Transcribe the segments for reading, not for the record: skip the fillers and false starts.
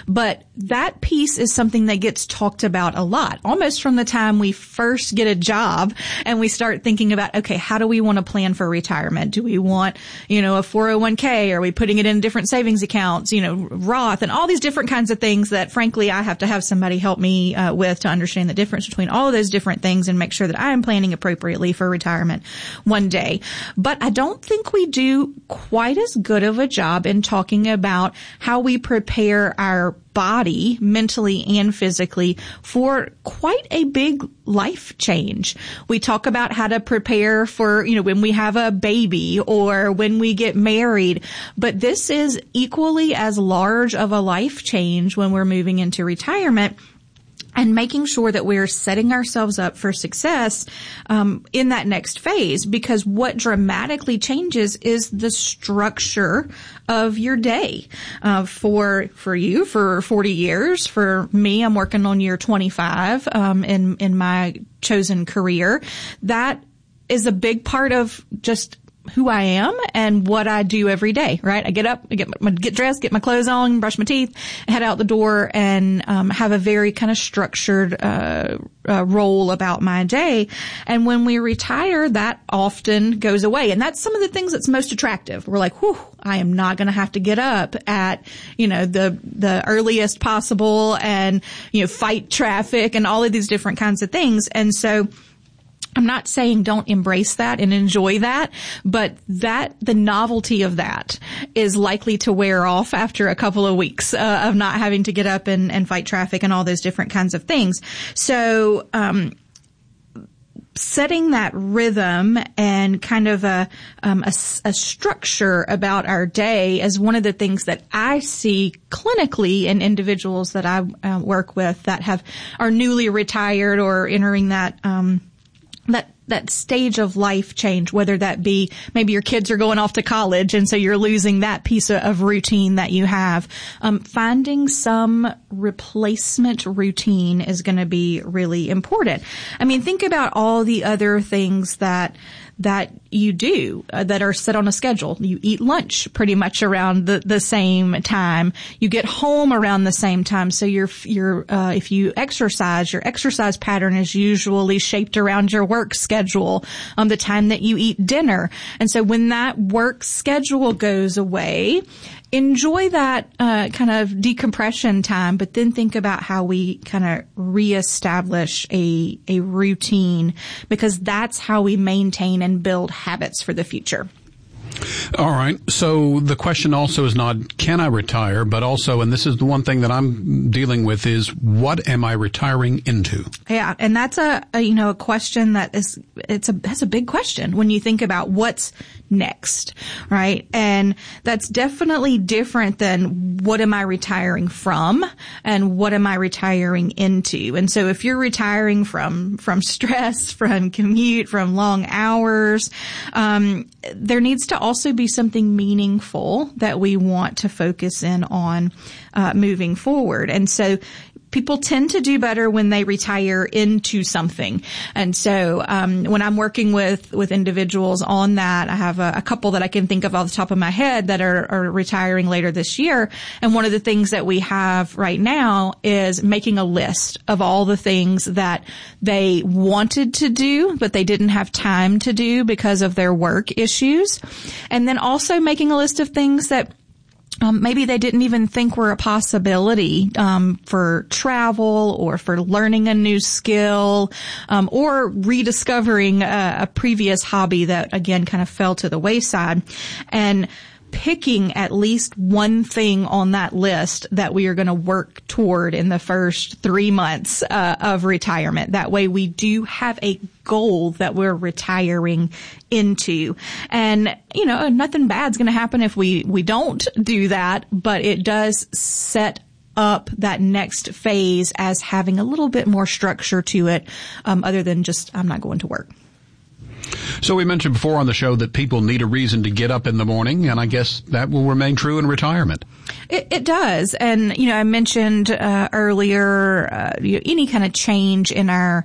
But that piece is something that gets talked about a lot, almost from the time we first get a job and we start thinking about, okay, how do we want to plan for retirement? Do we want, a 401k? Are we putting it in different savings accounts, Roth, and all these different kinds of things that, frankly, I have to have somebody help me with to understand the difference between all of those different things and make sure that I am planning appropriately for retirement one day. But I don't think we do quite as good of a job in talking about how we prepare our body, mentally and physically, for quite a big life change. We talk about how to prepare for, when we have a baby or when we get married, but this is equally as large of a life change when we're moving into retirement. And making sure that we're setting ourselves up for success in that next phase, because what dramatically changes is the structure of your day. For you, for 40 years. For me, I'm working on year 25 in my chosen career. That is a big part of just who I am and what I do every day, right? I get up, I get dressed, get my clothes on, brush my teeth, head out the door, and have a very kind of structured role about my day. And when we retire, that often goes away. And that's some of the things that's most attractive. We're like, whew, I am not going to have to get up at, the earliest possible and, fight traffic and all of these different kinds of things. And so I'm not saying don't embrace that and enjoy that, but the novelty of that is likely to wear off after a couple of weeks of not having to get up and fight traffic and all those different kinds of things. So, setting that rhythm and kind of a structure about our day is one of the things that I see clinically in individuals that I work with that are newly retired or entering that stage of life change, whether that be maybe your kids are going off to college and so you're losing that piece of routine that you have. Finding some replacement routine is going to be really important. I mean, think about all the other things that you do that are set on a schedule. You eat lunch pretty much around the same time. You get home around the same time. So if you exercise, your exercise pattern is usually shaped around your work schedule, the time that you eat dinner. And so when that work schedule goes away, enjoy that kind of decompression time, but then think about how we kind of reestablish a routine, because that's how we maintain and build habits for the future. All right. So the question also is not, can I retire? But also, and this is the one thing that I'm dealing with, is what am I retiring into? Yeah. And that's a question that's a big question when you think about what's next, right? And that's definitely different than what am I retiring from and what am I retiring into? And so if you're retiring from stress, from commute, from long hours, there needs to also be something meaningful that we want to focus in on moving forward. And so people tend to do better when they retire into something. And so when I'm working with individuals on that, I have a couple that I can think of off the top of my head that are retiring later this year. And one of the things that we have right now is making a list of all the things that they wanted to do, but they didn't have time to do because of their work issues. And then also making a list of things that maybe they didn't even think were a possibility for travel or for learning a new skill or rediscovering a previous hobby that, again, kind of fell to the wayside. And picking at least one thing on that list that we are going to work toward in the first 3 months of retirement. That way we do have a goal that we're retiring into. And, nothing bad's going to happen if we don't do that, but it does set up that next phase as having a little bit more structure to it, other than just, I'm not going to work. So we mentioned before on the show that people need a reason to get up in the morning, and I guess that will remain true in retirement. It does. And, I mentioned earlier, any kind of change in our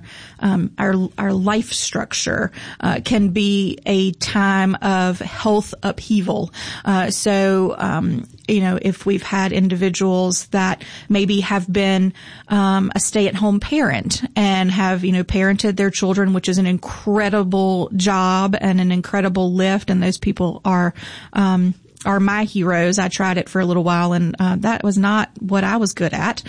life structure can be a time of health upheaval. So if we've had individuals that maybe have been a stay-at-home parent and have, parented their children, which is an incredible job and an incredible lift, and those people are my heroes. I tried it for a little while, and that was not what I was good at.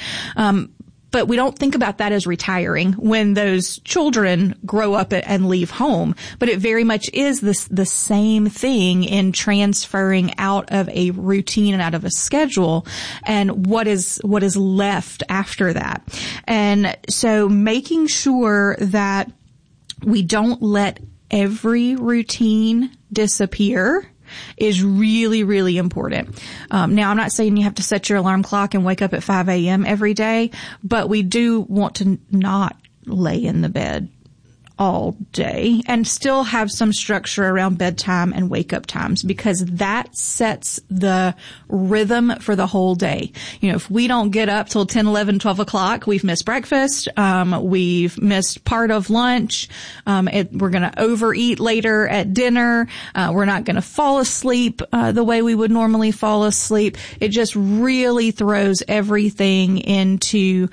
But we don't think about that as retiring when those children grow up and leave home. But it very much is the same thing in transferring out of a routine and out of a schedule and what is left after that. And so making sure that we don't let every routine disappear is really, really important. Now, I'm not saying you have to set your alarm clock and wake up at 5 a.m. every day, but we do want to not lay in the bed all day and still have some structure around bedtime and wake up times, because that sets the rhythm for the whole day. If we don't get up till 10, 11, 12 o'clock, we've missed breakfast. We've missed part of lunch. We're going to overeat later at dinner. We're not going to fall asleep the way we would normally fall asleep. It just really throws everything into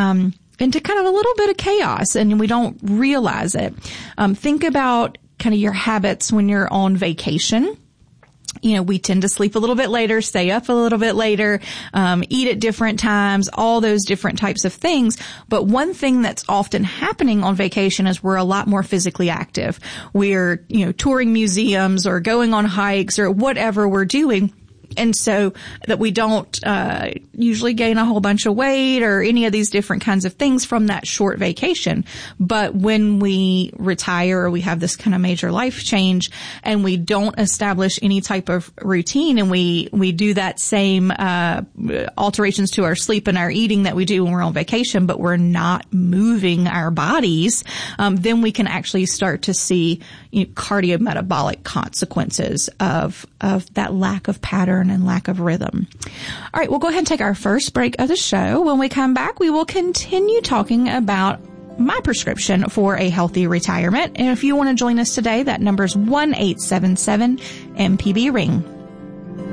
kind of a little bit of chaos, and we don't realize it. Think about kind of your habits when you're on vacation. We tend to sleep a little bit later, stay up a little bit later, eat at different times, all those different types of things. But one thing that's often happening on vacation is we're a lot more physically active. We're, touring museums or going on hikes or whatever we're doing. And so that we don't usually gain a whole bunch of weight or any of these different kinds of things from that short vacation. But when we retire or we have this kind of major life change and we don't establish any type of routine, and we do that same alterations to our sleep and our eating that we do when we're on vacation, but we're not moving our bodies, then we can actually start to see cardiometabolic consequences of that lack of pattern and lack of rhythm. All right, we'll go ahead and take our first break of the show. When we come back, we will continue talking about my prescription for a healthy retirement. And if you want to join us today, that number is 1-877-MPB-RING.